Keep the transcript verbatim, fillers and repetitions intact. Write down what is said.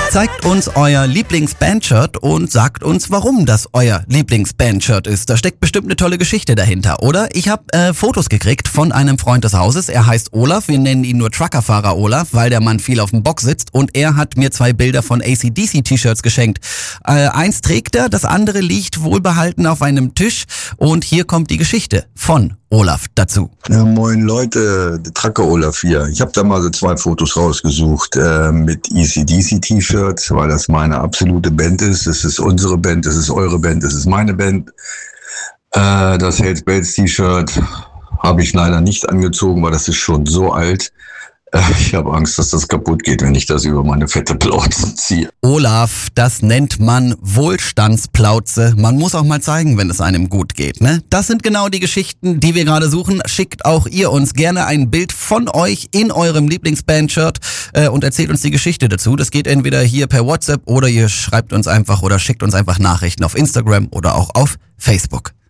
Zeigt uns euer Lieblingsbandshirt und sagt uns, warum das euer Lieblingsbandshirt ist. Da steckt bestimmt eine tolle Geschichte dahinter, oder? Ich habe äh, Fotos gekriegt von einem Freund des Hauses. Er heißt Olaf. Wir nennen ihn nur Truckerfahrer Olaf, weil der Mann viel auf dem Bock sitzt. Und er hat mir zwei Bilder von A C D C-T-Shirts geschenkt. Äh, eins trägt er, das andere liegt wohlbehalten auf einem Tisch. Und hier kommt die Geschichte von Olaf dazu. Ja, moin Leute, der Trucker Olaf hier. Ich habe da mal so zwei Fotos rausgesucht äh, mit A C D C-T-Shirts, weil das meine absolute Band ist. Das ist unsere Band, das ist eure Band, das ist meine Band. Äh, das Hells Bells T-Shirt habe ich leider nicht angezogen, weil das ist schon so alt. Ich habe Angst, dass das kaputt geht, wenn ich das über meine fette Plauze ziehe. Olaf, das nennt man Wohlstandsplauze. Man muss auch mal zeigen, wenn es einem gut geht, ne? Das sind genau die Geschichten, die wir gerade suchen. Schickt auch ihr uns gerne ein Bild von euch in eurem Lieblingsbandshirt äh, und erzählt uns die Geschichte dazu. Das geht entweder hier per WhatsApp oder ihr schreibt uns einfach oder schickt uns einfach Nachrichten auf Instagram oder auch auf Facebook.